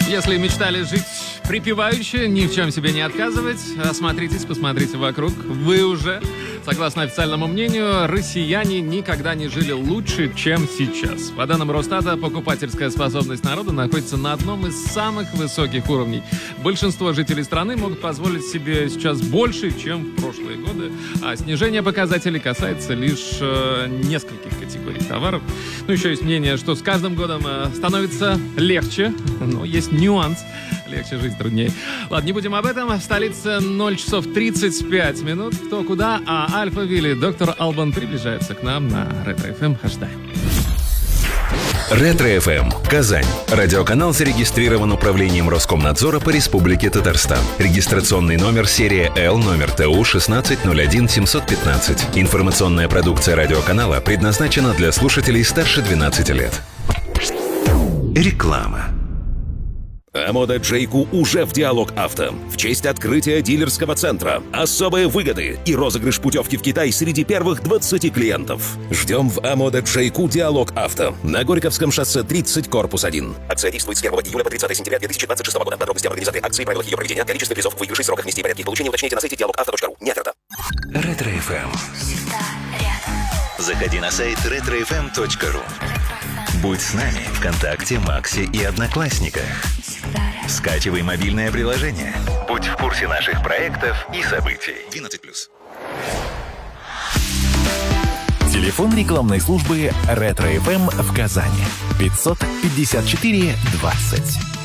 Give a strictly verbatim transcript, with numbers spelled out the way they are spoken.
Если мечтали жить припевающе, ни в чем себе не отказывать, осмотритесь, посмотрите вокруг. Вы уже, согласно официальному мнению, россияне никогда не жили лучше, чем сейчас. По данным Росстата, покупательская способность народа находится на одном из самых высоких уровней. Большинство жителей страны могут позволить себе сейчас больше, чем в прошлые годы, а снижение показателей касается лишь э, нескольких категорий товаров. Ну, еще есть мнение, что с каждым годом э, становится легче, но есть нюанс. Легче жить, труднее. Ладно, не будем об этом. В столице ноль часов тридцать пять минут. Кто куда, а Альфа Вилли, доктор Албан приближается к нам на Ретро эф эм. Ожидаем. Ретро эф эм. Казань. Радиоканал зарегистрирован управлением Роскомнадзора по Республике Татарстан. Регистрационный номер серия Л, номер Т У шестнадцать ноль один семьсот пятнадцать. Информационная продукция радиоканала предназначена для слушателей старше двенадцати лет. Реклама. Амода Джейку уже в Диалог Авто. В честь открытия дилерского центра. Особые выгоды и розыгрыш путевки в Китай среди первых двадцати клиентов. Ждем в Амода Джейку Диалог Авто. На Горьковском шоссе тридцать, корпус один. Акция действует с первого июля по тридцатое сентября две тысячи двадцать шестого года. Подробности об организации акции, правилах ее проведения, количестве призов, выигрышей, сроках внести и порядке их получения уточните на сайте диалог авто точка ру. Не оферта. Ретро эф эм. Заходи на сайт ретро эф эм точка ру. Будь с нами ВКонтакте, Максе и Одноклассниках. Скачивай мобильное приложение. Будь в курсе наших проектов и событий. двенадцать плюс. Телефон рекламной службы Ретро эф эм в Казани. пятьсот пятьдесят четыре двадцать.